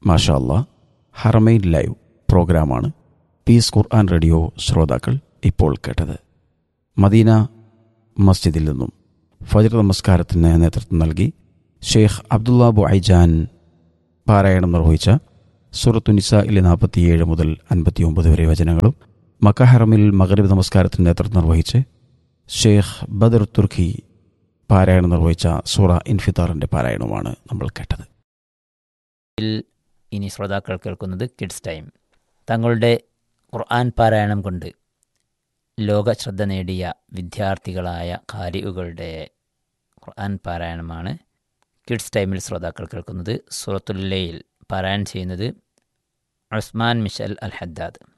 മാഷാ അല്ലാ, ഹറമൈൻ ലൈവ് പ്രോഗ്രാമാണ് പീസ് ഖുർആൻ റേഡിയോ ശ്രോതാക്കൾ ഇപ്പോൾ കേട്ടത്. മദീന മസ്ജിദിൽ നിന്നും ഫജ്ർ നമസ്കാരത്തിന് നേതൃത്വം നൽകി ഷെയ്ഖ് അബ്ദുള്ള ബുഐജാൻ പാരായണം നിർവഹിച്ച സൂറത്തു നിസാഇലെ 47 മുതൽ 59 വരെ വചനങ്ങളും, മക്ക ഹറമിൽ മഗ്രിബ് നമസ്കാരത്തിന് നേതൃത്വം നിർവഹിച്ച് ഷെയ്ഖ് ബദർ തുർക്കി പാരായണം നിർവഹിച്ച സൂറ ഇൻഫിത്താറിൻ്റെ പാരായണവുമാണ് നമ്മൾ കേട്ടത്. ഇനി ശ്രോതാക്കൾ കേൾക്കുന്നത് കിഡ്സ് ടൈം. തങ്ങളുടെ ഖുർആൻ പാരായണം കൊണ്ട് ലോക ശ്രദ്ധ നേടിയ വിദ്യാർത്ഥികളായ ഖാരിഉകളുടെ ഖുർആൻ പാരായണമാണ് കിഡ്സ് ടൈമിൽ ശ്രോതാക്കൾ കേൾക്കുന്നത്. സൂറത്തുൽ ലൈൽ പാരായണം ചെയ്യുന്നത് ഉസ്മാൻ മിഷൽ അൽ ഹദ്ദാദ്.